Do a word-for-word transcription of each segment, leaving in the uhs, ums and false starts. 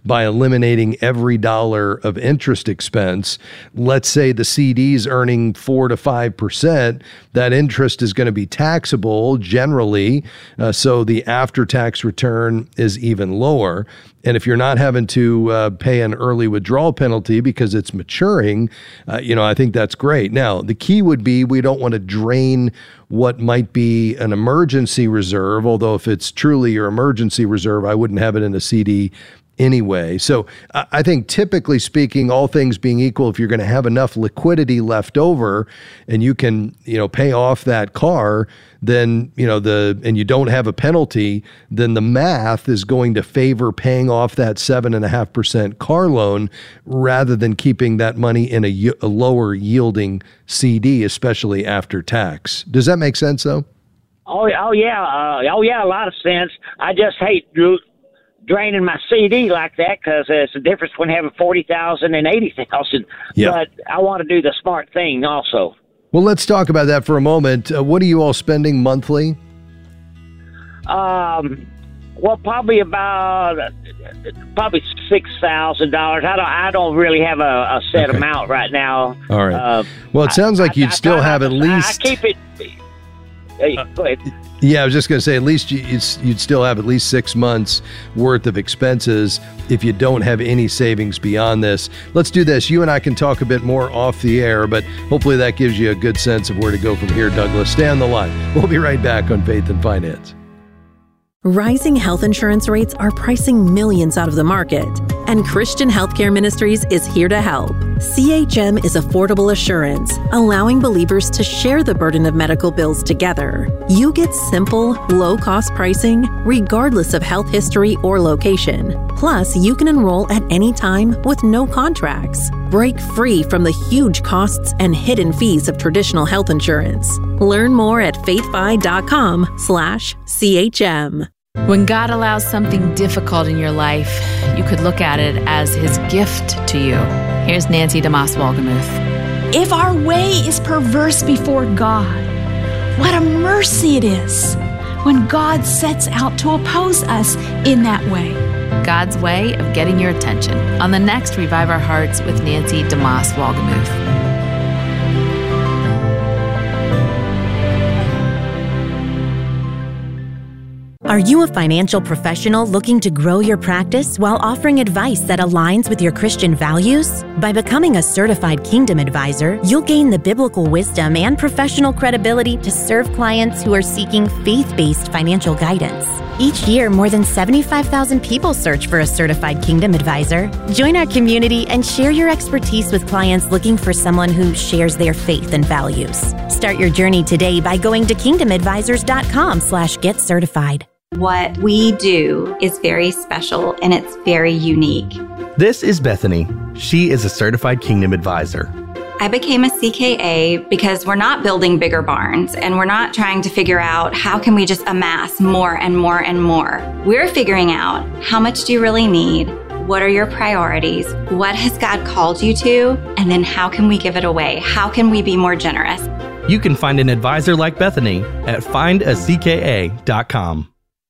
by eliminating every dollar of interest expense. Let's say the C D's earning four to five percent. That interest is going to be taxable generally, uh, so the after-tax return is even lower. And if you're not having to uh, pay an early withdrawal penalty because it's maturing, uh, you know, I think that's great. Now, the key would be we don't want to drain what might be an emergency reserve, although if it's truly your emergency reserve, I wouldn't have it in a C D anyway. So I think typically speaking, all things being equal, if you're going to have enough liquidity left over and you can, you know, pay off that car, then, you know, the, and you don't have a penalty, then the math is going to favor paying off that seven and a half percent car loan rather than keeping that money in a, a lower yielding C D, especially after tax. Does that make sense though? Oh, oh yeah. Uh, oh yeah. A lot of sense. I just hate Drew. draining my C D like that because it's the difference between having forty thousand and eighty thousand. Yeah. But I want to do the smart thing also. Well, let's talk about that for a moment. Uh, what are you all spending monthly? Um, well, probably about uh, probably six thousand dollars. I don't. I don't really have a, a set Okay. amount right now. All right. Uh, Well, it sounds like I- you'd I still try have not at to- least. I keep it. Hey, go ahead. Yeah, I was just going to say, at least you- you'd, you'd still have at least six months worth of expenses if you don't have any savings beyond this. Let's do this. You and I can talk a bit more off the air, but hopefully that gives you a good sense of where to go from here, Douglas. Stay on the line. We'll be right back on Faith and Finance. Rising health insurance rates are pricing millions out of the market, and Christian Healthcare Ministries is here to help. C H M is affordable assurance, allowing believers to share the burden of medical bills together. You get simple, low-cost pricing, regardless of health history or location. Plus, you can enroll at any time with no contracts. Break free from the huge costs and hidden fees of traditional health insurance. Learn more at faithfi.com slash CHM. When God allows something difficult in your life, you could look at it as His gift to you. Here's Nancy DeMoss Wolgemuth. If our way is perverse before God, what a mercy it is when God sets out to oppose us in that way. God's way of getting your attention on the next Revive Our Hearts with Nancy DeMoss Wolgemuth. Are you a financial professional looking to grow your practice while offering advice that aligns with your Christian values? By becoming a certified Kingdom Advisor, you'll gain the biblical wisdom and professional credibility to serve clients who are seeking faith-based financial guidance. Each year, more than seventy-five thousand people search for a certified Kingdom Advisor. Join our community and share your expertise with clients looking for someone who shares their faith and values. Start your journey today by going to kingdomadvisors.com slash get certified. What we do is very special and it's very unique. This is Bethany. She is a certified Kingdom Advisor. I became a C K A because we're not building bigger barns and we're not trying to figure out how can we just amass more and more and more. We're figuring out how much do you really need? What are your priorities? What has God called you to? And then how can we give it away? How can we be more generous? You can find an advisor like Bethany at find a c k a dot com.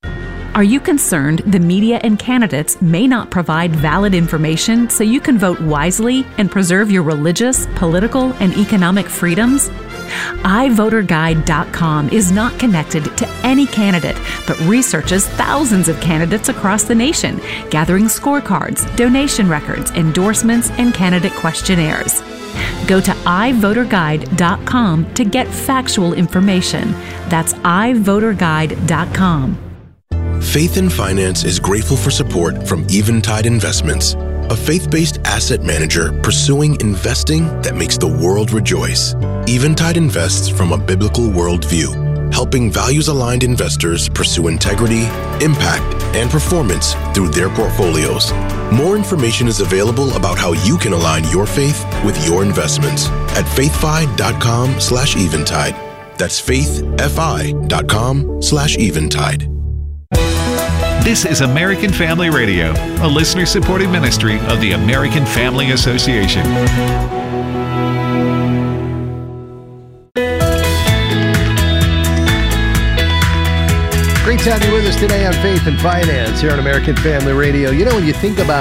Are you concerned the media and candidates may not provide valid information so you can vote wisely and preserve your religious, political, and economic freedoms? i voter guide dot com is not connected to any candidate, but researches thousands of candidates across the nation, gathering scorecards, donation records, endorsements, and candidate questionnaires. Go to i voter guide dot com to get factual information. That's i voter guide dot com. Faith and Finance is grateful for support from Eventide Investments, a faith-based asset manager pursuing investing that makes the world rejoice. Eventide invests from a biblical worldview, helping values-aligned investors pursue integrity, impact, and performance through their portfolios. More information is available about how you can align your faith with your investments at faithfi.com slash eventide. That's faithfi.com slash eventide. This is American Family Radio, a listener-supported ministry of the American Family Association. Great to have you with us today on Faith and Finance here on American Family Radio. You know, when you think about